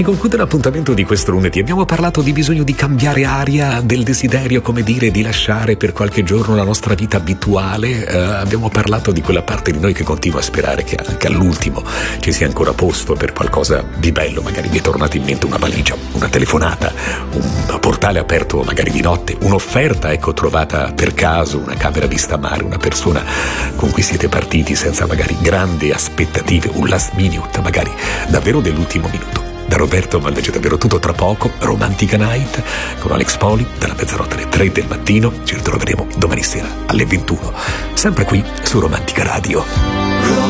Si conclude l'appuntamento di questo lunedì. Abbiamo parlato di bisogno di cambiare aria, del desiderio, come dire, di lasciare per qualche giorno la nostra vita abituale. Abbiamo parlato di quella parte di noi che continua a sperare che anche all'ultimo ci sia ancora posto per qualcosa di bello. Magari vi è tornata in mente una valigia, una telefonata, un portale aperto magari di notte, un'offerta trovata per caso, una camera vista mare, una persona con cui siete partiti senza magari grandi aspettative, un last minute, magari davvero dell'ultimo minuto. Da Roberto ma invece davvero tutto tra poco. Romantica Night con Alex Poli dalla mezzanotte alle 3 del mattino. Ci ritroveremo domani sera alle 21, sempre qui su Romantica Radio.